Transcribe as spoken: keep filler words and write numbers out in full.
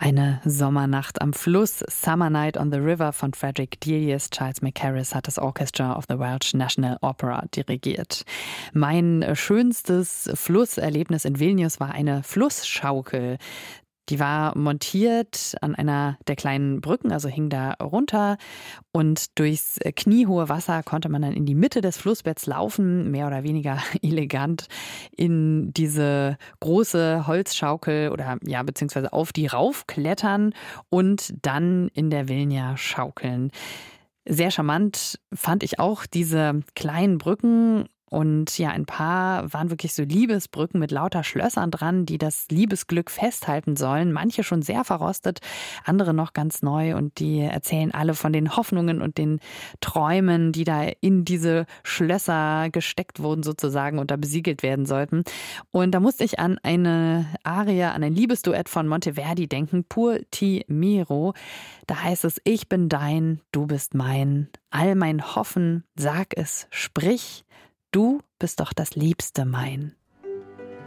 Eine Sommernacht am Fluss, Summer Night on the River von Frederick Delius. Charles Mackerras hat das Orchestra of the Welsh National Opera dirigiert. Mein schönstes Flusserlebnis in Vilnius war eine Flussschaukel. Die war montiert an einer der kleinen Brücken, also hing da runter. Und durchs kniehohe Wasser konnte man dann in die Mitte des Flussbetts laufen, mehr oder weniger elegant in diese große Holzschaukel oder ja, beziehungsweise auf die raufklettern und dann in der Vilnia schaukeln. Sehr charmant fand ich auch diese kleinen Brücken. Und ja, ein paar waren wirklich so Liebesbrücken mit lauter Schlössern dran, die das Liebesglück festhalten sollen. Manche schon sehr verrostet, andere noch ganz neu. Und die erzählen alle von den Hoffnungen und den Träumen, die da in diese Schlösser gesteckt wurden sozusagen und da besiegelt werden sollten. Und da musste ich an eine Arie, an ein Liebesduett von Monteverdi denken, Pur ti miro. Da heißt es: Ich bin dein, du bist mein, all mein Hoffen, sag es, sprich. Du bist doch das Liebste mein.